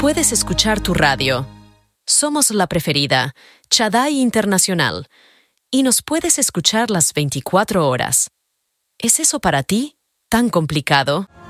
puedes escuchar tu radio. Somos la preferida, Chadai Internacional, y nos puedes escuchar las 24 horas. ¿Es eso para ti tan complicado?